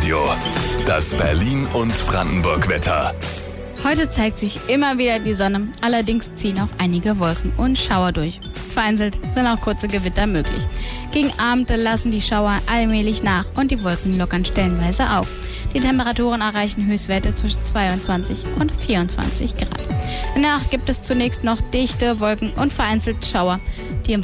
Radio. Das Berlin und Brandenburg-Wetter. Heute zeigt sich immer wieder die Sonne, allerdings ziehen auch einige Wolken und Schauer durch. Vereinzelt sind auch kurze Gewitter möglich. Gegen Abend lassen die Schauer allmählich nach und die Wolken lockern stellenweise auf. Die Temperaturen erreichen Höchstwerte zwischen 22 und 24 Grad. In der Nacht gibt es zunächst noch dichte Wolken und vereinzelt Schauer.